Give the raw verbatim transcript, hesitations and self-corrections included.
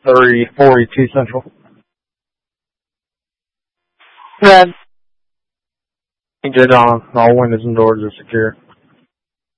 three forty-two Central. Red. Good on. All windows and doors are secure.